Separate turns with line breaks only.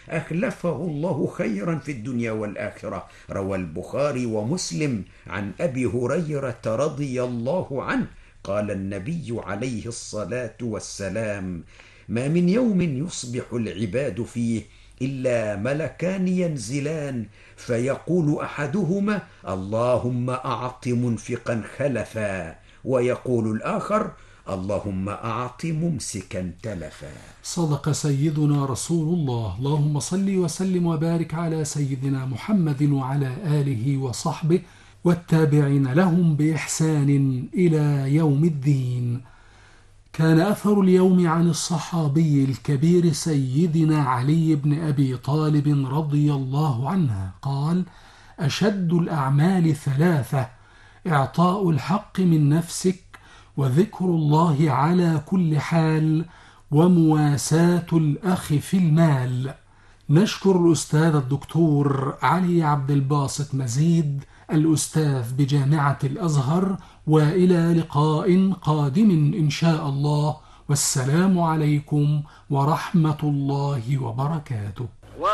أخلفه الله خيرا في الدنيا والآخرة. روى البخاري ومسلم عن أبي هريرة رضي الله عنه قال النبي عليه الصلاة والسلام: ما من يوم يصبح العباد فيه إلا ملكان ينزلان فيقول أحدهما: اللهم أعط منفقا خلفا، ويقول الآخر: اللهم أعط ممسكا تلفا.
صدق سيدنا رسول الله. اللهم صل وسلم وبارك على سيدنا محمد وعلى آله وصحبه والتابعين لهم بإحسان إلى يوم الدين. كان أثر اليوم عن الصحابي الكبير سيدنا علي بن أبي طالب رضي الله عنه قال: أشد الأعمال ثلاثة: إعطاء الحق من نفسك، وذكر الله على كل حال، ومواساة الأخ في المال. نشكر الأستاذ الدكتور علي عبد الباسط مزيد، الأستاذ بجامعة الأزهر، وإلى لقاء قادم إن شاء الله، والسلام عليكم ورحمة الله وبركاته.